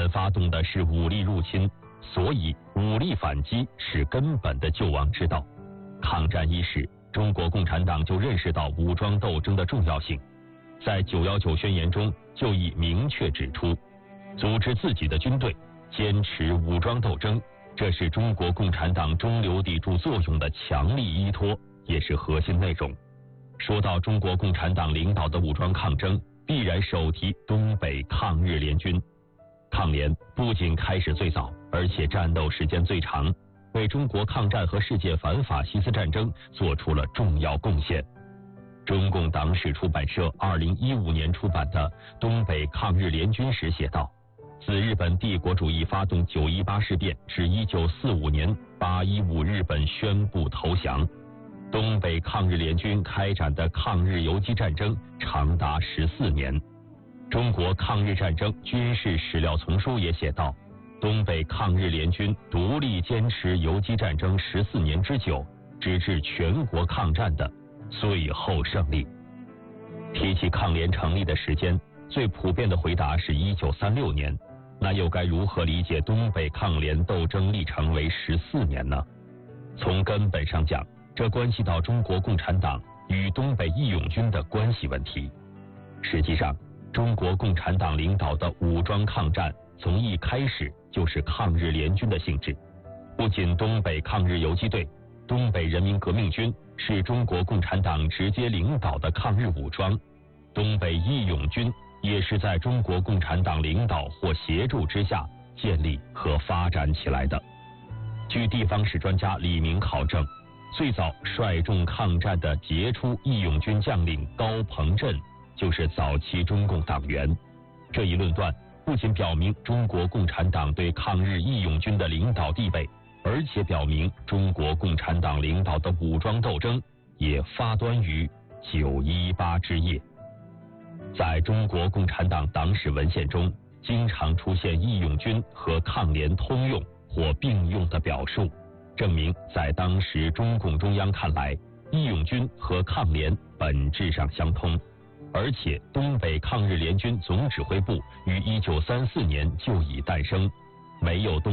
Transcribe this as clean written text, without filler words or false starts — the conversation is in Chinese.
本发动的是武力入侵，所以武力反击是根本的救亡之道。抗战伊始，中国共产党就认识到武装斗争的重要性，在919宣言中就已明确指出，组织自己的军队，坚持武装斗争，这是中国共产党中流砥柱作用的强力依托，也是核心内容。说到中国共产党领导的武装抗争，必然首提东北抗日联军。抗联不仅开始最早，而且战斗时间最长，为中国抗战和世界反法西斯战争做出了重要贡献。中共党史出版社2015年出版的《东北抗日联军史》写道，自日本帝国主义发动918事变至1945年815日本宣布投降，东北抗日联军开展的抗日游击战争长达14年。中国抗日战争军事史料丛书也写道，东北抗日联军独立坚持游击战争14年之久，直至全国抗战的最后胜利。提起抗联成立的时间，最普遍的回答是1936年，那又该如何理解东北抗联斗争历程为14年呢？从根本上讲，这关系到中国共产党与东北义勇军的关系问题。实际上，中国共产党领导的武装抗战从一开始就是抗日联军的性质。不仅东北抗日游击队、东北人民革命军是中国共产党直接领导的抗日武装，东北义勇军也是在中国共产党领导或协助之下建立和发展起来的。据地方史专家李明考证，最早率众抗战的杰出义勇军将领高鹏震就是早期中共党员。这一论断不仅表明中国共产党对抗日义勇军的领导地位，而且表明中国共产党领导的武装斗争也发端于918之夜。在中国共产党党史文献中，经常出现义勇军和抗联通用或并用的表述，证明在当时中共中央看来，义勇军和抗联本质上相通。而且东北抗日联军总指挥部于1934年就已诞生，没有东